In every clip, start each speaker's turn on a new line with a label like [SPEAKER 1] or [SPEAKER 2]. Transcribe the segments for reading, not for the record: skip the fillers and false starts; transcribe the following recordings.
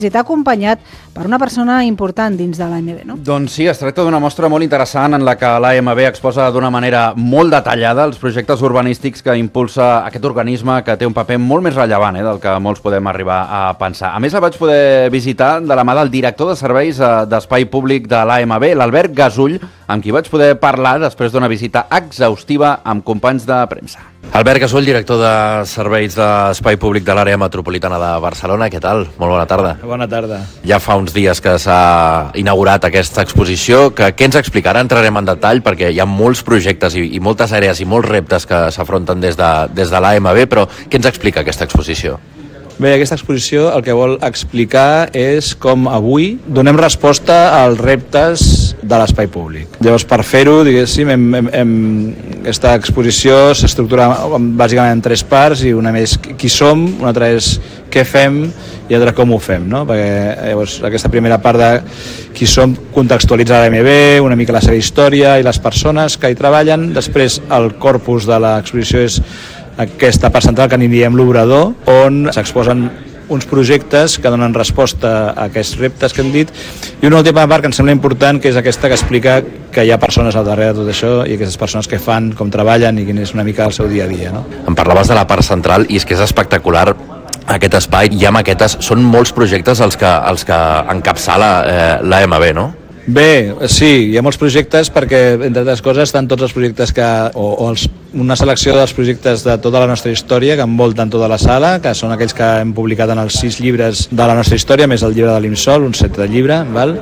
[SPEAKER 1] i t'ha acompanyat per una persona important dins de l'AMB, no?
[SPEAKER 2] Doncs sí, es tracta d'una mostra molt interessant en la que l'AMB exposa d'una manera molt detallada els projectes urbanístics que impulsa aquest organisme que té un paper molt més rellevant del que molts podem arribar a pensar. A més, la vaig poder visitar de la mà del director de serveis d'Espai Públic de l'AMB, l'Albert Gasull, amb qui vaig poder parlar després d'una visita exhaustiva amb companys de premsa. Albert Gasull, director de serveis d'Espai Públic de l'àrea metropolitana de Barcelona. Què tal? Molt bona tarda.
[SPEAKER 3] Bona tarda.
[SPEAKER 2] Ja fa uns dies que s'ha inaugurat aquesta exposició. Què ens explicarà? Entrarem en detall perquè hi ha molts projectes i moltes àrees i molts reptes que s'afronten des de l'AMB, però què ens explica aquesta exposició?
[SPEAKER 3] Bé, aquesta exposició el que vol explicar és com avui donem resposta als reptes de l'espai públic. Llavors, per fer-ho, diguéssim, aquesta exposició s'estructura bàsicament en 3 parts, i una més qui som, una altra és què fem i altra com ho fem, no? Perquè llavors aquesta primera part de qui som contextualitza l'AMB, una mica la seva història i les persones que hi treballen. Després el corpus de l'exposició és aquesta part central que n'hi diem l'obrador, on s'exposen uns projectes que donen resposta a aquests reptes que hem dit, i una última part que em sembla important, que és aquesta que explica que hi ha persones al darrere de tot això i aquestes persones que fan, com treballen i quin és una mica el seu dia a dia, no?
[SPEAKER 2] Em parlaves de la part central i és que és espectacular aquest espai. Hi ha maquetes, són molts projectes els que encapçala l'AMB, no?
[SPEAKER 3] Bé, sí, hi ha molts projectes perquè, entre altres coses, estan tots els projectes una selecció dels projectes de tota la nostra història que envolten tota la sala, que són aquells que hem publicat en els 6 llibres de la nostra història, més el llibre de l'Imsol, un set de llibre, val?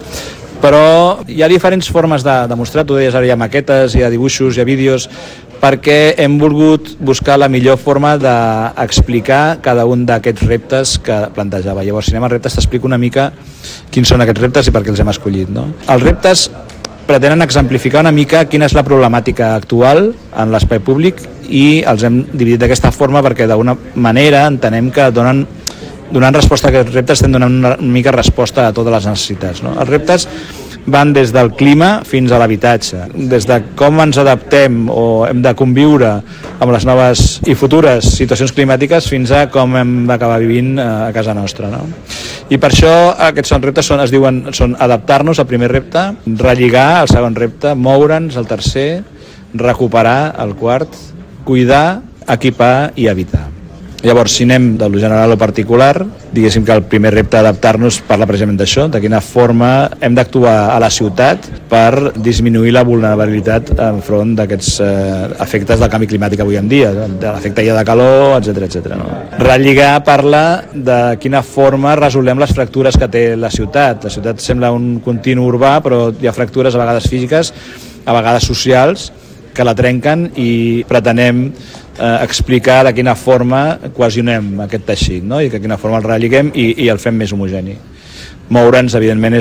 [SPEAKER 3] Però hi ha diferents formes de demostrar, tu deies ara, hi ha maquetes, hi ha dibuixos, hi ha vídeos, perquè hem volgut buscar la millor forma d'explicar cada un d'aquests reptes que plantejava. Llavors, si anem a reptes, t'explico una mica quins són aquests reptes i per què els hem escollit, no? Els reptes pretenen exemplificar una mica quina és la problemàtica actual en l'espai públic i els hem dividit d'aquesta forma perquè d'alguna manera entenem que donant resposta a aquests reptes estem donant una mica resposta a totes les necessitats, no? Els reptes van des del clima fins a l'habitatge, des de com ens adaptem o hem de conviure amb les noves i futures situacions climàtiques fins a com hem d'acabar vivint a casa nostra, no? I per això aquests reptes són adaptar-nos al primer repte, relligar el segon repte, moure'ns el tercer, recuperar el quart, cuidar, equipar i evitar. Llavors, si anem de lo general o particular, diguéssim que el primer repte d'adaptar-nos parla precisament d'això, de quina forma hem d'actuar a la ciutat per disminuir la vulnerabilitat enfront d'aquests efectes del canvi climàtic avui en dia, de l'efecte illa de calor, etc. No? Relligar parla de quina forma resolem les fractures que té la ciutat. La ciutat sembla un continu urbà, però hi ha fractures a vegades físiques, a vegades socials, que la trenquen, i pretenem explicar de quina forma cohesionem aquest teixit, no? I de quina forma el religuem i el fem més homogeni. Moure'ns, evidentment,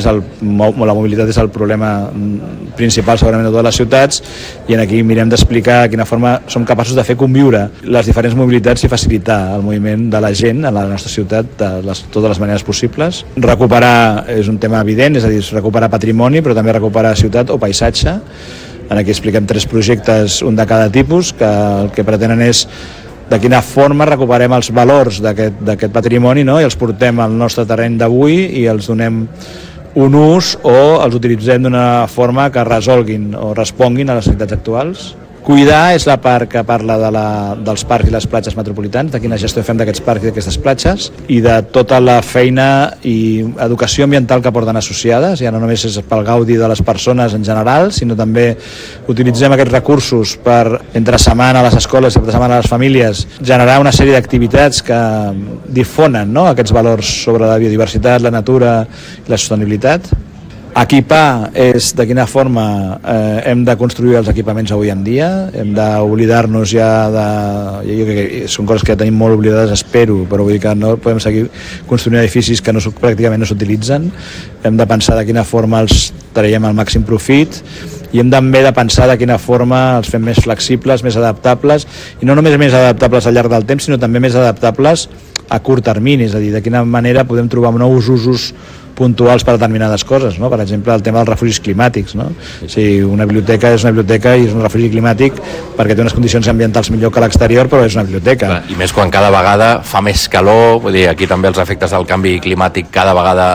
[SPEAKER 3] la mobilitat és el problema principal segurament de totes les ciutats, i aquí mirem d'explicar de quina forma som capaços de fer conviure les diferents mobilitats i facilitar el moviment de la gent a la nostra ciutat de totes les maneres possibles. Recuperar és un tema evident, és a dir, recuperar patrimoni, però també recuperar ciutat o paisatge. Aquí expliquem 3 projectes, un de cada tipus, que el que pretenen és de quina forma recuperem els valors d'aquest patrimoni, no? I els portem al nostre terreny d'avui i els donem un ús o els utilitzem d'una forma que resolguin o responguin a les necessitats actuals. Cuidar és la part que parla dels parcs i les platges metropolitans, de quina gestió fem d'aquests parcs i d'aquestes platges, i de tota la feina i educació ambiental que porten associades. Ja no només és pel gaudi de les persones en general, sinó també utilitzem aquests recursos per, entre setmana a les escoles i entre setmana a les famílies, generar una sèrie d'activitats que difonen, no?, aquests valors sobre la biodiversitat, la natura i la sostenibilitat. Equipar és de quina forma hem de construir els equipaments avui en dia, hem d'oblidar-nos ja jo crec que són coses que ja tenim molt oblidades, espero, però vull dir que no podem seguir construint edificis que pràcticament no s'utilitzen. Hem de pensar de quina forma els traiem el màxim profit, i hem també de pensar de quina forma els fem més flexibles, més adaptables, i no només més adaptables al llarg del temps, sinó també més adaptables a curt termini, és a dir, de quina manera podem trobar nous usos puntuals per a determinades coses, no? Per exemple, el tema dels refugis climàtics, no? O sigui, una biblioteca és una biblioteca i és un refugi climàtic perquè té unes condicions ambientals millor que l'exterior, però és una biblioteca.
[SPEAKER 2] I més quan cada vegada fa més calor, vull dir, aquí també els efectes del canvi climàtic cada vegada